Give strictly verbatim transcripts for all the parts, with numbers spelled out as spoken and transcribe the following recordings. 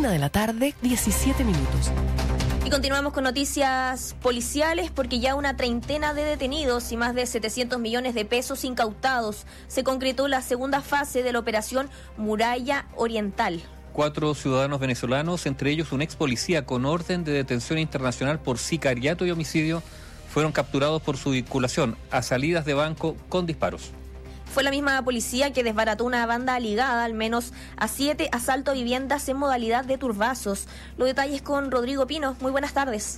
Una de la tarde, diecisiete minutos. Y continuamos con noticias policiales porque ya una treintena de detenidos y más de setecientos millones de pesos incautados. Se concretó la segunda fase de la operación Muralla Oriental. Cuatro ciudadanos venezolanos, entre ellos un ex policía con orden de detención internacional por sicariato y homicidio, fueron capturados por su vinculación a salidas de banco con disparos. Fue la misma policía que desbarató una banda ligada al menos a siete asaltos a viviendas en modalidad de turbazos. Los detalles con Rodrigo Pino. Muy buenas tardes.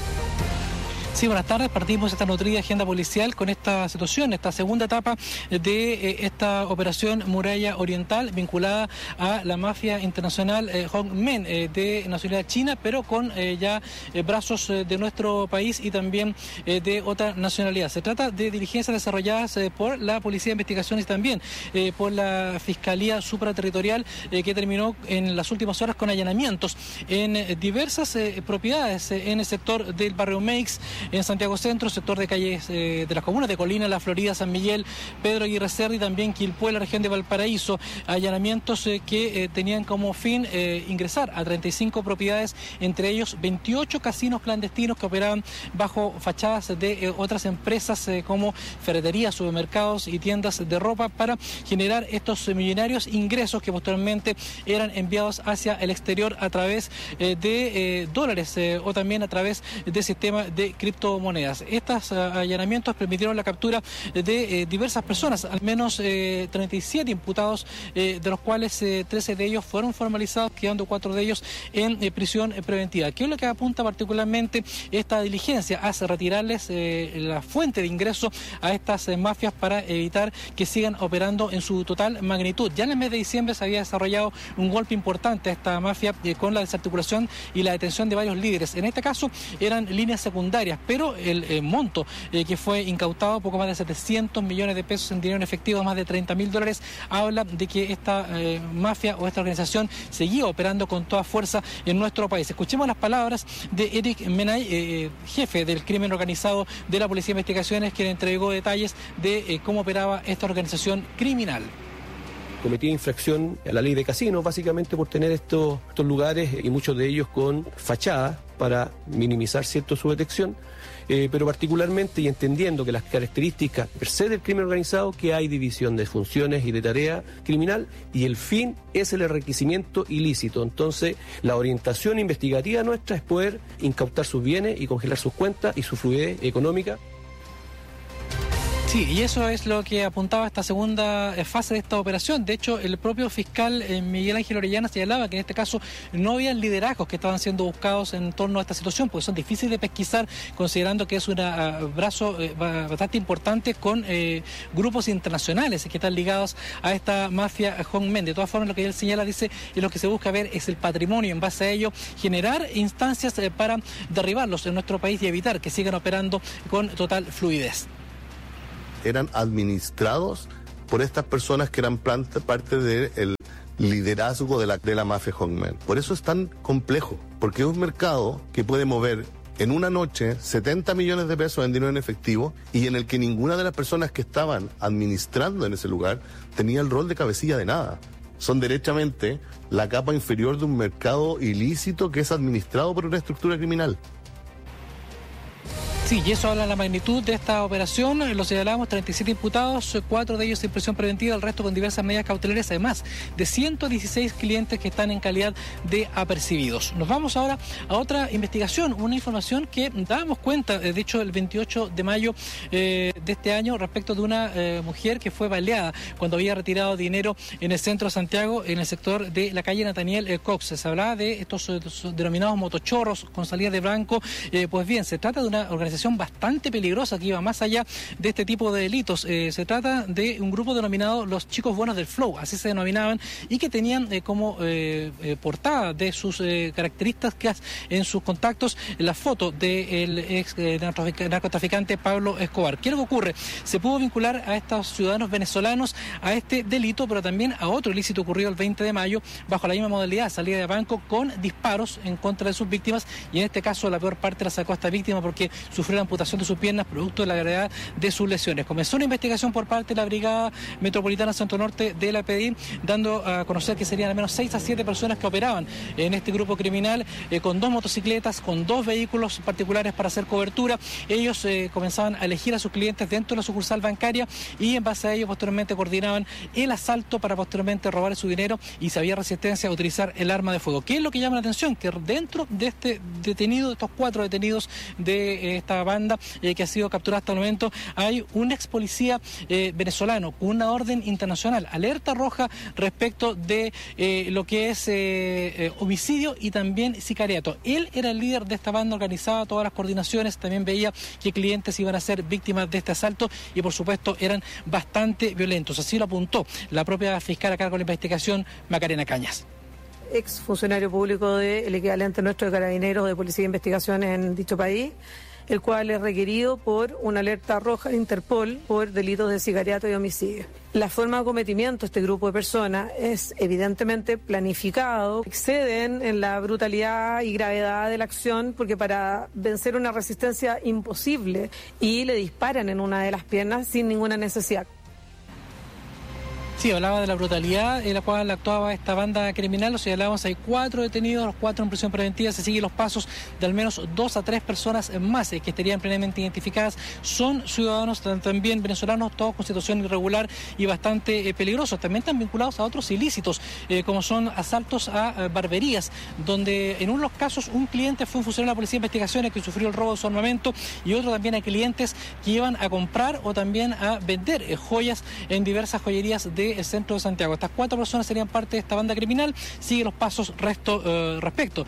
Sí, buenas tardes. Partimos esta nutrida agenda policial con esta situación, esta segunda etapa de eh, esta operación Muralla Oriental vinculada a la mafia internacional eh, Hongmen eh, de nacionalidad china, pero con eh, ya eh, brazos eh, de nuestro país y también eh, de otra nacionalidad. Se trata de diligencias desarrolladas eh, por la Policía de Investigaciones y también eh, por la Fiscalía Supraterritorial eh, que terminó en las últimas horas con allanamientos en eh, diversas eh, propiedades eh, en el sector del barrio Meix, en Santiago Centro, sector de calles eh, de las comunas de Colina, La Florida, San Miguel, Pedro Aguirre Cerda y también Quilpué, la región de Valparaíso. Allanamientos eh, que eh, tenían como fin eh, ingresar a treinta y cinco propiedades, entre ellos veintiocho casinos clandestinos que operaban bajo fachadas de eh, otras empresas eh, como ferreterías, supermercados y tiendas de ropa para generar estos eh, millonarios ingresos que posteriormente eran enviados hacia el exterior a través eh, de eh, dólares eh, o también a través de sistema de criptomonedas. Estos uh, allanamientos permitieron la captura de eh, diversas personas, al menos eh, treinta y siete imputados, eh, de los cuales eh, trece de ellos fueron formalizados, quedando cuatro de ellos en eh, prisión eh, preventiva. ¿Qué es lo que apunta particularmente esta diligencia? Hace retirarles eh, la fuente de ingreso a estas eh, mafias para evitar que sigan operando en su total magnitud. Ya en el mes de diciembre se había desarrollado un golpe importante a esta mafia eh, con la desarticulación y la detención de varios líderes. En este caso eran líneas secundarias, pero el eh, monto eh, que fue incautado, poco más de setecientos millones de pesos en dinero en efectivo, más de treinta mil dólares, habla de que esta eh, mafia o esta organización seguía operando con toda fuerza en nuestro país. Escuchemos las palabras de Eric Menay, eh, jefe del crimen organizado de la Policía de Investigaciones, quien entregó detalles de eh, cómo operaba esta organización criminal. Cometía infracción a la ley de casinos, básicamente por tener estos, estos lugares y muchos de ellos con fachadas para minimizar cierto su detección, eh, pero particularmente y entendiendo que las características per se del crimen organizado, que hay división de funciones y de tarea criminal y el fin es el enriquecimiento ilícito. Entonces la orientación investigativa nuestra es poder incautar sus bienes y congelar sus cuentas y su fluidez económica. Sí, y eso es lo que apuntaba esta segunda fase de esta operación. De hecho, el propio fiscal eh, Miguel Ángel Orellana señalaba que en este caso no había liderazgos que estaban siendo buscados en torno a esta situación, porque son difíciles de pesquisar, considerando que es un uh, brazo eh, bastante importante con eh, grupos internacionales que están ligados a esta mafia Hongmen. De todas formas, lo que él señala, dice, y lo que se busca ver es el patrimonio, en base a ello generar instancias eh, para derribarlos en nuestro país y evitar que sigan operando con total fluidez. Eran administrados por estas personas que eran parte del liderazgo de la, de la mafia Hongmen. Por eso es tan complejo, porque es un mercado que puede mover en una noche setenta millones de pesos en dinero en efectivo y en el que ninguna de las personas que estaban administrando en ese lugar tenía el rol de cabecilla de nada. Son derechamente la capa inferior de un mercado ilícito que es administrado por una estructura criminal. Sí, y eso habla de la magnitud de esta operación. Lo señalamos, treinta y siete imputados, cuatro de ellos en prisión preventiva, el resto con diversas medidas cautelares, además de ciento dieciséis clientes que están en calidad de apercibidos. Nos vamos ahora a otra investigación, una información que dábamos cuenta, de hecho, el veintiocho de mayo eh, de este año, respecto de una eh, mujer que fue baleada cuando había retirado dinero en el centro de Santiago, en el sector de la calle Nathaniel eh, Cox. Se hablaba de estos eh, denominados motochorros con salida de blanco. Eh, pues bien, se trata de una organización bastante peligrosa que iba más allá de este tipo de delitos. Eh, se trata de un grupo denominado los chicos buenos del flow, así se denominaban, y que tenían eh, como eh, eh, portada de sus eh, características en sus contactos la foto del ex eh, narcotraficante Pablo Escobar. ¿Qué es lo que ocurre? Se pudo vincular a estos ciudadanos venezolanos a este delito, pero también a otro ilícito ocurrido el veinte de mayo bajo la misma modalidad, salida de banco con disparos en contra de sus víctimas, y en este caso la peor parte la sacó a esta víctima porque sufrió sufrió la amputación de sus piernas producto de la gravedad de sus lesiones. Comenzó una investigación por parte de la Brigada Metropolitana Centro Norte de la P D I, dando a conocer que serían al menos seis a siete personas que operaban en este grupo criminal, eh, con dos motocicletas, con dos vehículos particulares para hacer cobertura. Ellos eh, comenzaban a elegir a sus clientes dentro de la sucursal bancaria y en base a ello posteriormente coordinaban el asalto para posteriormente robar su dinero, y si había resistencia a utilizar el arma de fuego. ¿Qué es lo que llama la atención? Que dentro de este detenido, de estos cuatro detenidos de eh, esta banda eh, que ha sido capturada hasta el momento, hay un ex policía eh, venezolano con una orden internacional, alerta roja respecto de eh, lo que es eh, eh, homicidio y también sicariato. Él era el líder de esta banda, organizaba todas las coordinaciones, también veía que clientes iban a ser víctimas de este asalto y por supuesto eran bastante violentos. Así lo apuntó la propia fiscal a cargo de la investigación, Macarena Cañas. Ex funcionario público del equivalente nuestro de Carabineros de Policía de Investigaciones en dicho país, el cual es requerido por una alerta roja de Interpol por delitos de sicariato y homicidio. La forma de acometimiento de este grupo de personas es evidentemente planificado, exceden en la brutalidad y gravedad de la acción, porque para vencer una resistencia imposible, y le disparan en una de las piernas sin ninguna necesidad. Sí, hablaba de la brutalidad en la cual actuaba esta banda criminal. Lo señalábamos, hay cuatro detenidos, los cuatro en prisión preventiva. Se siguen los pasos de al menos dos a tres personas más eh, que estarían plenamente identificadas. Son ciudadanos también venezolanos, todos con situación irregular y bastante eh, peligrosos. También están vinculados a otros ilícitos, eh, como son asaltos a eh, barberías, donde en uno de los casos un cliente fue un funcionario de la Policía de Investigaciones que sufrió el robo de su armamento, y otro también a clientes que iban a comprar o también a vender eh, joyas en diversas joyerías de el centro de Santiago. Estas cuatro personas serían parte de esta banda criminal. Sigue los pasos resto, eh, respecto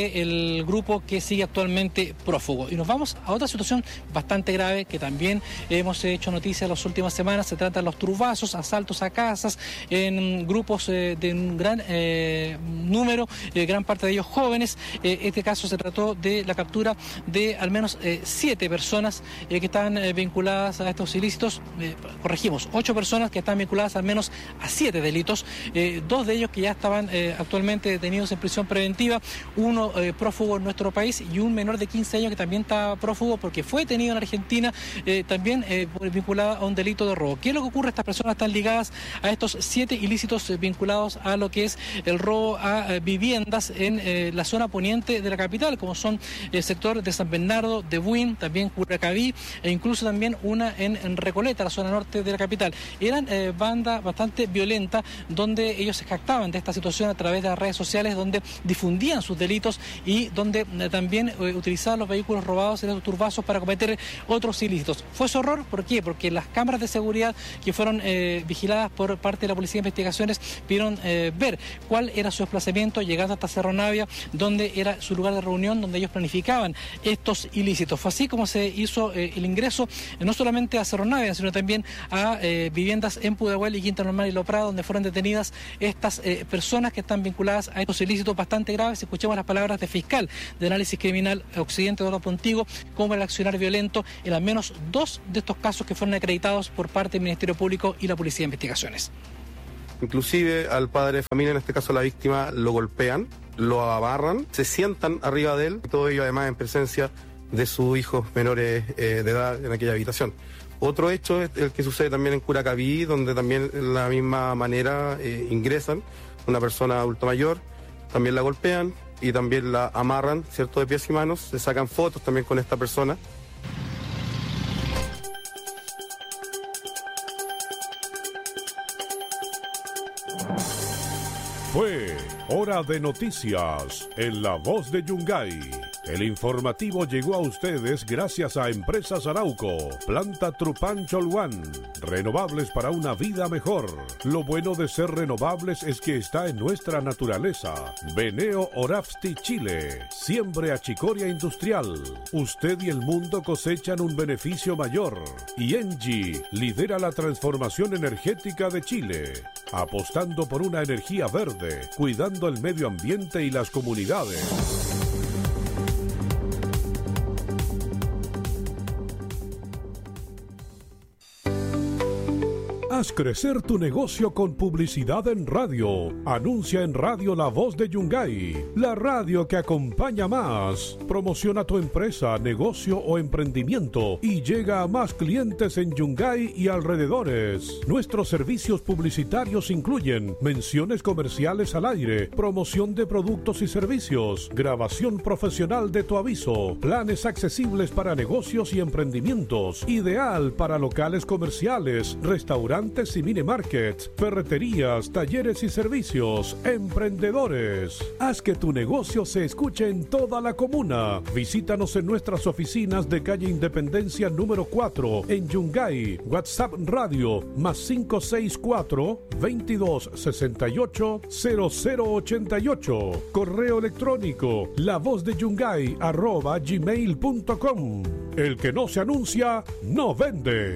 del grupo que sigue actualmente prófugo. Y nos vamos a otra situación bastante grave que también hemos hecho noticia en las últimas semanas. Se trata de los turbazos, asaltos a casas en grupos eh, de un gran eh, número, eh, gran parte de ellos jóvenes. Eh, este caso se trató de la captura de al menos eh, siete personas eh, que están eh, vinculadas a estos ilícitos. Eh, corregimos, ocho personas que están vinculadas al menos a siete delitos, eh, dos de ellos que ya estaban eh, actualmente detenidos en prisión preventiva, uno eh, prófugo en nuestro país y un menor de quince años que también está prófugo porque fue detenido en Argentina, eh, también eh, vinculado a un delito de robo. ¿Qué es lo que ocurre? Estas personas están ligadas a estos siete ilícitos eh, vinculados a lo que es el robo a eh, viviendas en eh, la zona poniente de la capital, como son el sector de San Bernardo, de Buin, también Curacaví e incluso también una en, en Recoleta, la zona norte de la capital. Eran eh, bandas bastante violenta, donde ellos se jactaban de esta situación a través de las redes sociales, donde difundían sus delitos y donde eh, también eh, utilizaban los vehículos robados en esos turbazos para cometer otros ilícitos. ¿Fue su error? ¿Por qué? Porque las cámaras de seguridad que fueron eh, vigiladas por parte de la Policía de Investigaciones pudieron eh, ver cuál era su desplazamiento llegando hasta Cerro Navia, donde era su lugar de reunión, donde ellos planificaban estos ilícitos. Fue así como se hizo eh, el ingreso eh, no solamente a Cerro Navia, sino también a eh, viviendas en Pudahuel y Quinta Normal y Lo Prado, donde fueron detenidas estas eh, personas que están vinculadas a estos ilícitos bastante graves. Escuchemos las palabras del fiscal de análisis criminal Occidente, Eduardo Pontigo, como el accionar violento en al menos dos de estos casos que fueron acreditados por parte del Ministerio Público y la Policía de Investigaciones. Inclusive al padre de familia, en este caso la víctima, lo golpean, lo abarran, se sientan arriba de él, y todo ello además en presencia de sus hijos menores eh, de edad en aquella habitación. Otro hecho es el que sucede también en Curacaví, donde también de la misma manera eh, ingresan una persona adulto mayor, también la golpean y también la amarran, ¿cierto?, de pies y manos, se sacan fotos también con esta persona. Fue Hora de Noticias en La Voz de Yungay. El informativo llegó a ustedes gracias a Empresas Arauco, Planta Trupán Cholguán, renovables para una vida mejor. Lo bueno de ser renovables es que está en nuestra naturaleza. Beneo Orafsti Chile, siempre achicoria industrial. Usted y el mundo cosechan un beneficio mayor. Y Engie lidera la transformación energética de Chile, apostando por una energía verde, cuidando el medio ambiente y las comunidades. Haz crecer tu negocio con publicidad en radio. Anuncia en Radio La Voz de Yungay, la radio que acompaña más. Promociona tu empresa, negocio o emprendimiento y llega a más clientes en Yungay y alrededores. Nuestros servicios publicitarios incluyen menciones comerciales al aire, promoción de productos y servicios, grabación profesional de tu aviso, planes accesibles para negocios y emprendimientos, ideal para locales comerciales, restaurantes y mini markets, ferreterías, talleres y servicios, emprendedores. Haz que tu negocio se escuche en toda la comuna. Visítanos en nuestras oficinas de calle Independencia número cuatro en Yungay. WhatsApp Radio más cinco seis cuatro, veintidós sesenta y ocho, cero cero ochenta y ocho. Correo electrónico lavozdeyungay arroba gmail punto com. El que no se anuncia, no vende.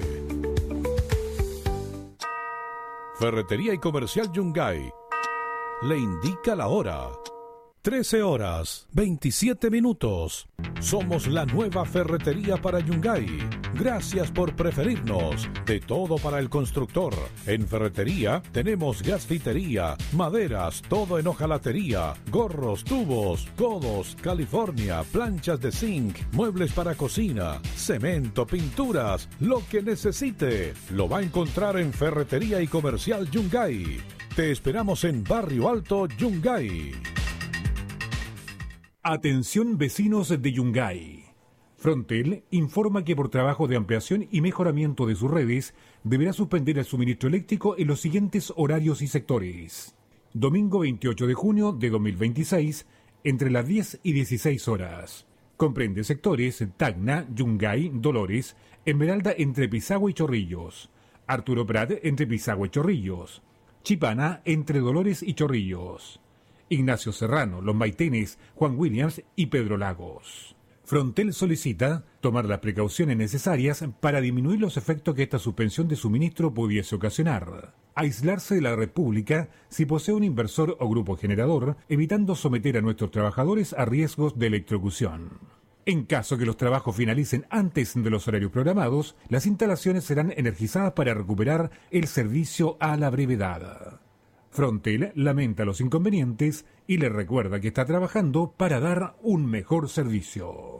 Ferretería y Comercial Yungay le indica la hora. trece horas, veintisiete minutos. Somos la nueva ferretería para Yungay. Gracias por preferirnos. De todo para el constructor. En ferretería tenemos gasfitería, maderas, todo en hojalatería, gorros, tubos, codos, California, planchas de zinc, muebles para cocina, cemento, pinturas, lo que necesite. Lo va a encontrar en Ferretería y Comercial Yungay. Te esperamos en Barrio Alto, Yungay. Atención vecinos de Yungay. Frontel informa que por trabajo de ampliación y mejoramiento de sus redes deberá suspender el suministro eléctrico en los siguientes horarios y sectores. Domingo veintiocho de junio de dos mil veintiséis, entre las diez y dieciséis horas. Comprende sectores Tacna, Yungay, Dolores, Esmeralda entre Pisagua y Chorrillos, Arturo Prat entre Pisagua y Chorrillos, Chipana entre Dolores y Chorrillos, Ignacio Serrano, Los Maitenes, Juan Williams y Pedro Lagos. Frontel solicita tomar las precauciones necesarias para disminuir los efectos que esta suspensión de suministro pudiese ocasionar. Aislarse de la red pública si posee un inversor o grupo generador, evitando someter a nuestros trabajadores a riesgos de electrocución. En caso que los trabajos finalicen antes de los horarios programados, las instalaciones serán energizadas para recuperar el servicio a la brevedad. Frontel lamenta los inconvenientes y le recuerda que está trabajando para dar un mejor servicio.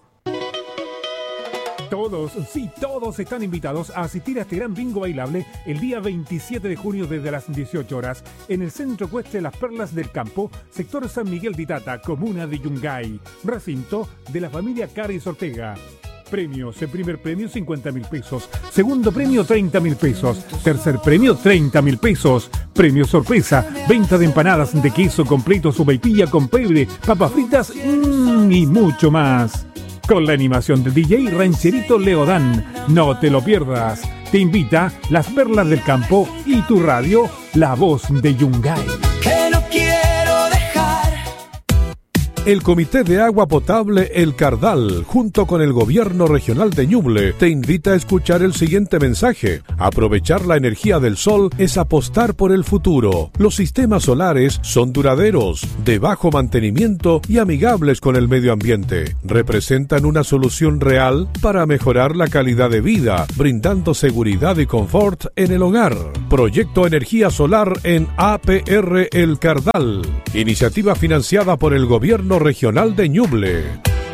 Todos, sí, todos están invitados a asistir a este gran bingo bailable el día veintisiete de junio desde las dieciocho horas en el Centro Ecuestre Las Perlas del Campo, sector San Miguel de Itata, comuna de Yungay, recinto de la familia Caris Ortega. Premios: el primer premio cincuenta mil pesos, segundo premio treinta mil pesos, tercer premio treinta mil pesos, premio sorpresa, venta de empanadas de queso completo, sopaipilla con pebre, papas fritas mmm, y mucho más. Con la animación del D J Rancherito Leodán. No te lo pierdas. Te invita Las Perlas del Campo y tu radio, La Voz de Yungay. Que no quiero dejar. El Comité de Agua Potable El Cardal, junto con el Gobierno Regional de Ñuble, te invita a escuchar el siguiente mensaje. Aprovechar la energía del sol es apostar por el futuro. Los sistemas solares son duraderos, de bajo mantenimiento y amigables con el medio ambiente. Representan una solución real para mejorar la calidad de vida, brindando seguridad y confort en el hogar. Proyecto Energía Solar en A P R El Cardal. Iniciativa financiada por el Gobierno Regional de Ñuble.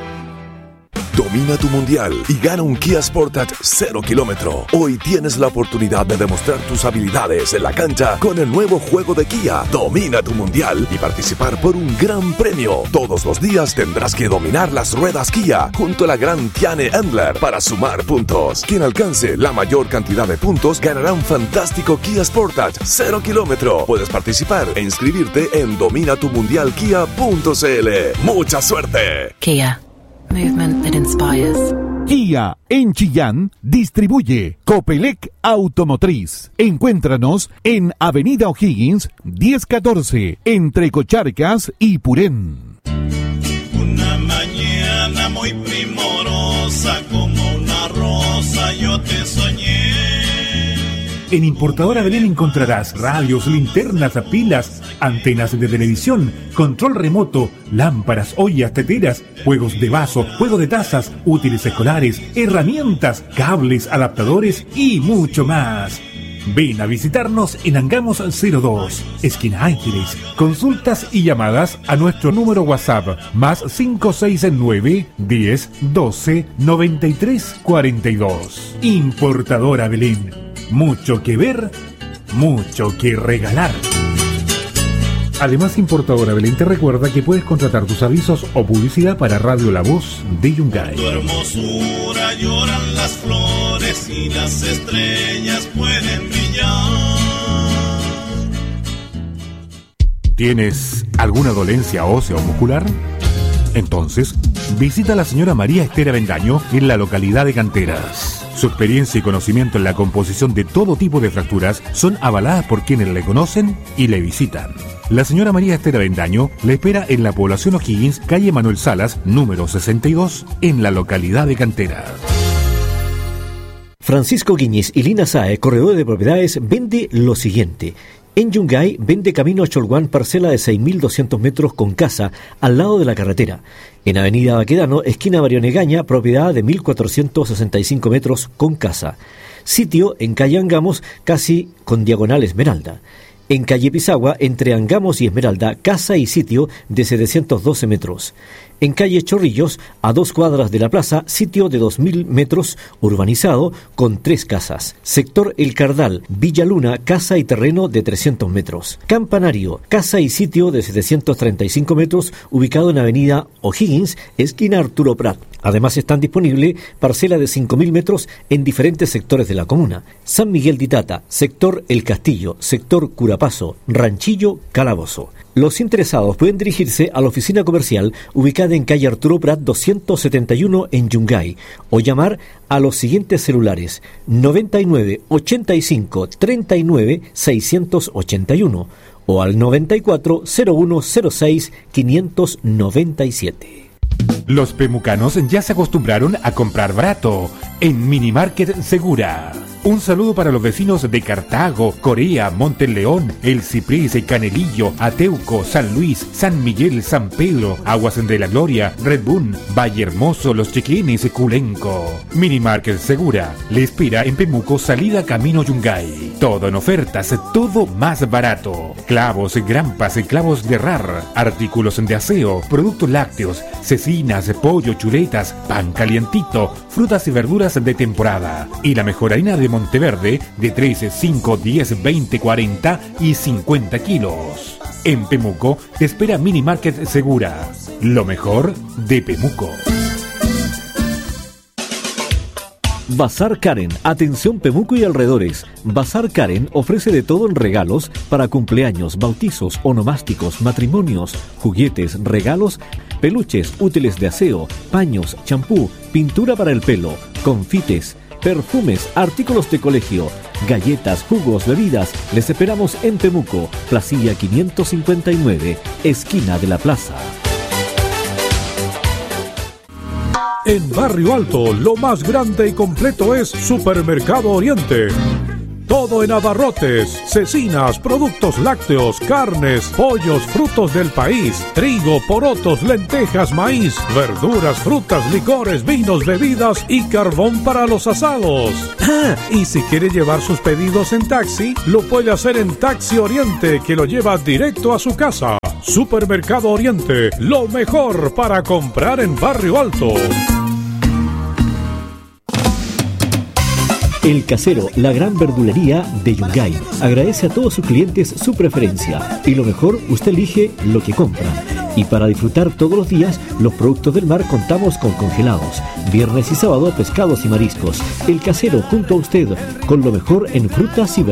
Domina tu mundial y gana un Kia Sportage cero kilómetro. Hoy tienes la oportunidad de demostrar tus habilidades en la cancha con el nuevo juego de Kia. Domina tu mundial y participar por un gran premio. Todos los días tendrás que dominar las ruedas Kia junto a la gran Tiane Endler para sumar puntos. Quien alcance la mayor cantidad de puntos ganará un fantástico Kia Sportage cero kilómetro. Puedes participar e inscribirte en domina tu mundial kia punto c l. ¡Mucha suerte! Kia. Movement that inspires. Kia en Chillán distribuye Copelec Automotriz. Encuéntranos en Avenida O'Higgins diez catorce, entre Cocharcas y Purén. Una mañana muy primorosa, como una rosa yo te soñé. En Importadora Belén encontrarás radios, linternas, pilas, antenas de televisión, control remoto, lámparas, ollas, teteras, juegos de vaso, juego de tazas, útiles escolares, herramientas, cables, adaptadores y mucho más. Ven a visitarnos en Angamos cero dos, esquina Ángeles. Consultas y llamadas a nuestro número WhatsApp más cinco seis nueve, diez, doce, noventa y tres, cuarenta y dos. Importadora Belén. Mucho que ver, mucho que regalar. Además, Importadora Belén te recuerda que puedes contratar tus avisos o publicidad para Radio La Voz de Yungay. Tu hermosura lloran las flores y las estrellas pueden brillar. ¿Tienes alguna dolencia ósea o muscular? Entonces, visita a la señora María Esther Avendaño en la localidad de Canteras. Su experiencia y conocimiento en la composición de todo tipo de fracturas son avaladas por quienes le conocen y le visitan. La señora María Esther Avendaño le espera en la población O'Higgins, calle Manuel Salas, número sesenta y dos, en la localidad de Canteras. Francisco Guiñez y Lina Sae, corredor de propiedades, vende lo siguiente. En Yungay vende camino a Cholguán parcela de seis mil doscientos metros con casa al lado de la carretera. En avenida Baquedano, esquina Barionegaña, propiedad de mil cuatrocientos sesenta y cinco metros con casa. Sitio en calle Angamos, casi con diagonal Esmeralda. En calle Pisagua, entre Angamos y Esmeralda, casa y sitio de setecientos doce metros. En calle Chorrillos, a dos cuadras de la plaza, sitio de dos mil metros, urbanizado, con tres casas. Sector El Cardal, Villa Luna, casa y terreno de trescientos metros. Campanario, casa y sitio de setecientos treinta y cinco metros, ubicado en avenida O'Higgins, esquina Arturo Prat. Además están disponibles parcela de cinco mil metros en diferentes sectores de la comuna. San Miguel de Itata, sector El Castillo, sector Curapazo, Ranchillo, Calabozo. Los interesados pueden dirigirse a la oficina comercial ubicada en calle Arturo Prat doscientos setenta y uno en Yungay o llamar a los siguientes celulares noventa y nueve, ochenta y cinco, treinta y nueve, seiscientos ochenta y uno o al noventa y cuatro, cero uno cero seis, quinientos noventa y siete. Los pemucanos ya se acostumbraron a comprar barato en Minimarket Segura. Un saludo para los vecinos de Cartago, Corea, Monteleón, El Ciprés, Canelillo, Ateuco, San Luis, San Miguel, San Pedro, Aguas de la Gloria, Red Bull, Valle Hermoso, Los Chequenes, Culenco. Minimarket Segura le espera en Pemuco, salida camino Yungay. Todo en ofertas, todo más barato. Clavos, grampas, clavos de rar, artículos de aseo, productos lácteos, cecinas, pollo, chuletas, pan calientito, frutas y verduras de temporada. Y la mejor harina de Monteverde de trece, cinco, diez, veinte, cuarenta y cincuenta kilos. En Pemuco te espera Minimarket Segura. Lo mejor de Pemuco. Bazar Karen, atención Pemuco y alrededores. Bazar Karen ofrece de todo en regalos para cumpleaños, bautizos, onomásticos, matrimonios, juguetes, regalos, peluches, útiles de aseo, paños, champú, pintura para el pelo, confites, perfumes, artículos de colegio, galletas, jugos, bebidas. Les esperamos en Pemuco, Placilla quinientos cincuenta y nueve, esquina de la plaza. En Barrio Alto, lo más grande y completo es Supermercado Oriente. Todo en abarrotes, cecinas, productos lácteos, carnes, pollos, frutos del país, trigo, porotos, lentejas, maíz, verduras, frutas, licores, vinos, bebidas y carbón para los asados. Ah, y si quiere llevar sus pedidos en taxi, lo puede hacer en Taxi Oriente, que lo lleva directo a su casa. Supermercado Oriente, lo mejor para comprar en Barrio Alto. El Casero, la gran verdulería de Yungay, agradece a todos sus clientes su preferencia. Y lo mejor, usted elige lo que compra. Y para disfrutar todos los días, los productos del mar contamos con congelados. Viernes y sábado, pescados y mariscos. El Casero, junto a usted, con lo mejor en frutas y verduras.